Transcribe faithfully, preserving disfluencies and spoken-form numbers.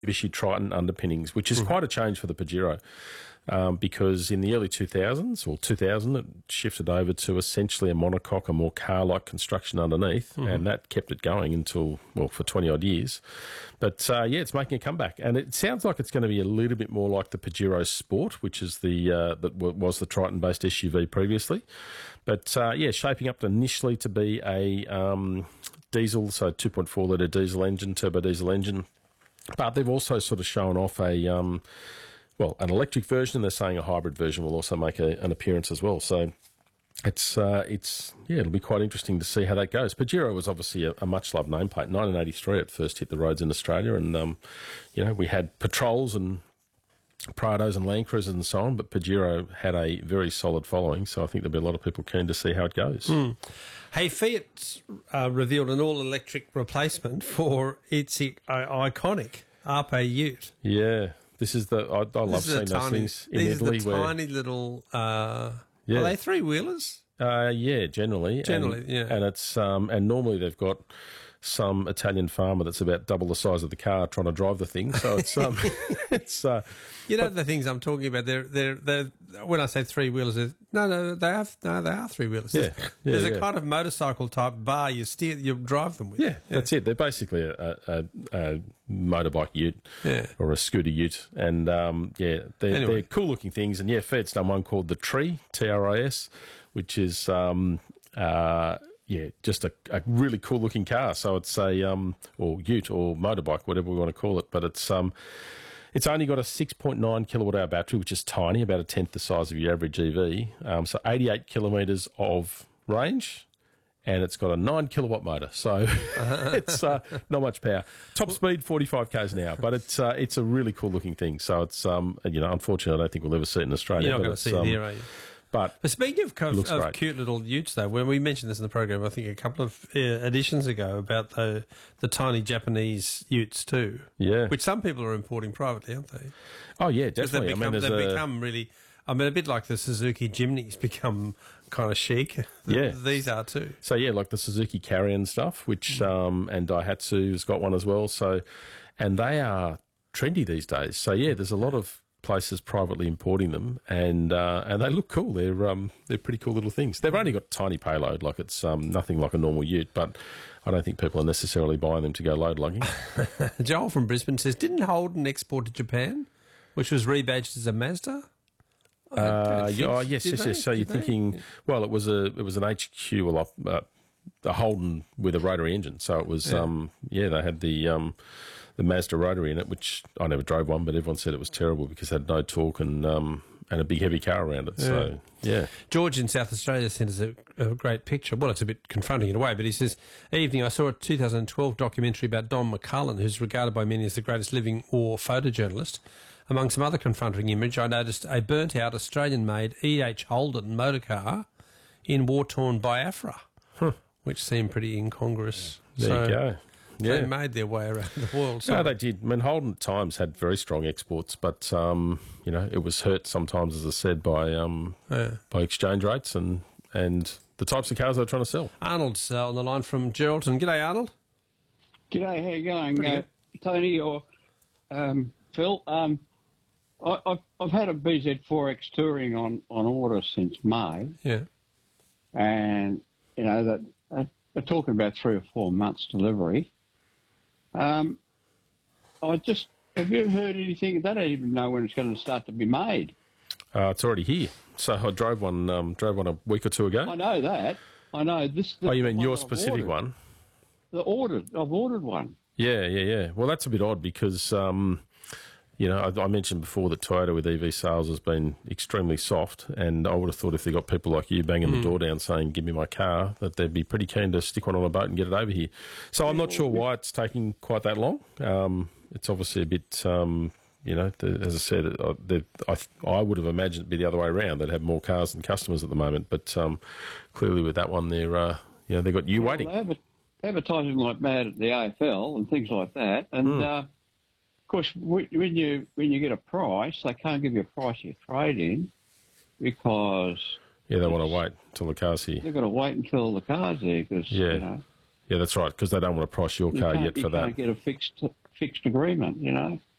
Mitsubishi Triton underpinnings, which is mm. quite a change for the Pajero. Um, because in the early two thousands, or two thousand, it shifted over to essentially a monocoque, a more car-like construction underneath, mm-hmm. and that kept it going until, well, for twenty-odd years. But, uh, yeah, it's making a comeback. And it sounds like it's going to be a little bit more like the Pajero Sport, which is the uh, that w- was the Triton-based S U V previously. But, uh, yeah, shaping up initially to be a um, diesel, so two point four litre diesel engine, turbo diesel engine. But they've also sort of shown off a... Um, Well, an electric version, and they're saying a hybrid version will also make a, an appearance as well. So it's, uh, it's yeah, it'll be quite interesting to see how that goes. Pajero was obviously a, a much-loved nameplate. nineteen eighty-three it first hit the roads in Australia, and, um, you know, we had Patrols and Prados and Land Cruisers and so on, but Pajero had a very solid following, so I think there'll be a lot of people keen to see how it goes. Mm. Hey, Fiat uh, revealed an all-electric replacement for its uh, iconic Ape Ute. Yeah. This is the, I, I love seeing those things in these Italy. These are the where, tiny little, uh, yeah. are they three-wheelers? Uh, yeah, generally. Generally, and, yeah. And it's, um, and normally they've got some Italian farmer that's about double the size of the car trying to drive the thing. So it's, um, it's, uh, you know, the things I'm talking about, they're, they're, they're, when I say three wheelers, no, no, they have, no, they are three wheelers. Yeah, There's, yeah, there's yeah. a kind of motorcycle type bar you steer, you drive them with. Yeah, yeah. That's it. They're basically a, a, a motorbike ute yeah. or a scooter ute. And, um, yeah, they're, anyway. they're cool looking things. And yeah, Fiat's done one called the Tree, T R I S, which is, um, uh, yeah, just a, a really cool looking car. So it's a, um, or ute or motorbike, whatever we want to call it. But it's, um, it's only got a six point nine kilowatt hour battery, which is tiny, about a tenth the size of your average E V. Um, so eighty-eight kilometres of range, and it's got a nine kilowatt motor. So it's uh, not much power. Top speed, forty-five k's an hour, but it's uh, it's a really cool looking thing. So it's, um, you know, unfortunately, I don't think we'll ever see it in Australia. You're not going to see it um, here, are you? But, but speaking of, of, of cute little utes, though, when we mentioned this in the program, I think a couple of uh, editions ago about the the tiny Japanese utes too. Yeah, which some people are importing privately, aren't they? Oh yeah, definitely. They've become, I mean, they've a... become really. I mean, a bit like the Suzuki Jimny's become kind of chic. Yeah, these are too. So yeah, like the Suzuki Carry and stuff, which mm. um, and Daihatsu's got one as well. So, and they are trendy these days. So yeah, there's a lot of places privately importing them, and uh, and they look cool. They're um they're pretty cool little things. They've only got tiny payload, like it's um nothing like a normal ute, but I don't think people are necessarily buying them to go load lugging. Joel from Brisbane says, didn't Holden export to Japan, which was rebadged as a Mazda? Uh, yeah, oh, yes, Did yes, they? yes. So Did you're they? thinking, well, it was a it was an H Q, well, uh, a Holden with a rotary engine. So it was, Yeah. um yeah, they had the um. the Mazda rotary in it, which I never drove one, but everyone said it was terrible because it had no torque and um, and a big heavy car around it. Yeah. So, yeah. George in South Australia sent us a, a great picture. Well, it's a bit confronting in a way, but he says, evening, I saw a two thousand twelve documentary about Don McCullin, who's regarded by many as the greatest living war photojournalist. Among some other confronting image, I noticed a burnt-out Australian-made E H Holden motorcar in war-torn Biafra, huh. which seemed pretty incongruous. There so, you go. Yeah. They made their way around the world. So. No, they did. I mean, Holden at times had very strong exports, but, um, you know, it was hurt sometimes, as I said, by um, yeah. by exchange rates and, and the types of cars they were trying to sell. Arnold's uh, on the line from Geraldton. G'day, Arnold. G'day, how you going? Uh, Tony or um, Phil? Um, I, I've, I've had a B Z four X touring on, on order since May. Yeah. And, you know, that uh, they're talking about three or four months delivery. Um, I just, have you heard anything? They don't even know when it's going to start to be made. Uh, it's already here. So I drove one, um, drove one a week or two ago. I know that. I know this. Oh, you mean your specific one? The ordered. I've ordered one. Yeah, yeah, yeah. Well, that's a bit odd because, um, you know, I, I mentioned before that Toyota with E V sales has been extremely soft, and I would have thought if they got people like you banging mm. the door down saying, give me my car, that they'd be pretty keen to stick one on a boat and get it over here. So I'm not sure why it's taking quite that long. Um, it's obviously a bit, um, you know, the, as I said, uh, I, I would have imagined it'd be the other way around. They'd have more cars than customers at the moment, but um, clearly with that one, they're, uh, you know, they've got you well, waiting. They're advertising like mad at the A F L and things like that, and mm. uh, of course, when you when you get a price, they can't give you a price you trade in because yeah, they want to wait until the car's here. They've got to wait until the car's here because yeah, you know, yeah, that's right, because they don't want to price your car you yet for you that. You can't get a fixed fixed agreement, you know.